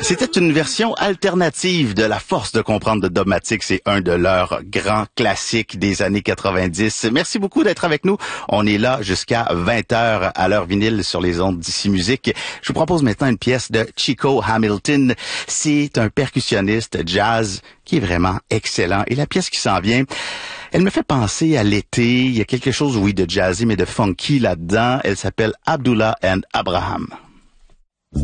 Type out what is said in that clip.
C'était une version alternative de La Force de comprendre de Dogmatic. C'est un de leurs grands classiques des années 90. Merci beaucoup d'être avec nous. On est là jusqu'à 20h à l'heure vinyle sur les ondes d'ici musique. Je vous propose maintenant une pièce de Chico Hamilton. C'est un percussionniste jazz qui est vraiment excellent. Et la pièce qui s'en vient, elle me fait penser à l'été. Il y a quelque chose, oui, de jazzy, mais de funky là-dedans. Elle s'appelle Abdullah and Abraham.